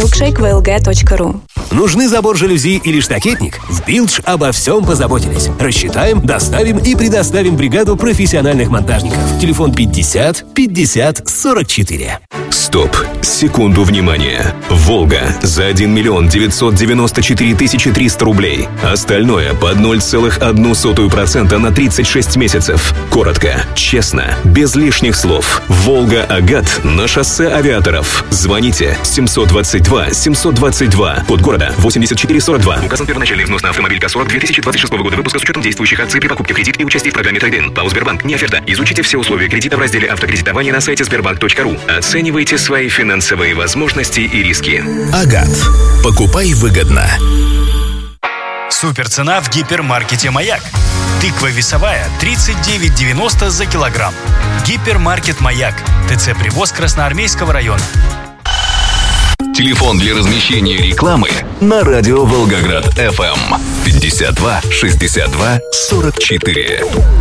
milkshake.vlg.ru. Нужны забор жалюзи или штакетник? В Билдж обо всем позаботились. Рассчитаем, доставим и предоставим бригаду профессиональных монтажников. Телефон 50 50 44. Стоп! Секунду внимания. «Волга» за 1 994 300 рублей. Остальное под 0,01% на 36 месяцев. Коротко, честно, без лишних слов. «Волга Агат» на шоссе Авиаторов. Звоните 722 722. Код города 8442. Указан первоначальный взнос на автомобиль КА-40 2026 года выпуска с учетом действующих акций при покупке кредит и участии в программе «Трейд-ин». ПАО «Сбербанк» не оферта. Изучите все условия кредита в разделе «Автокредитование» на сайте sberbank.ru. Оценивайте свои финансовые возможности и риски. Агат. Покупай выгодно. Суперцена в гипермаркете «Маяк». Тыква весовая 39,90 за килограмм. Гипермаркет «Маяк». ТЦ «Привоз» Красноармейского района. Телефон для размещения рекламы на радио Волгоград FM 52 62 44.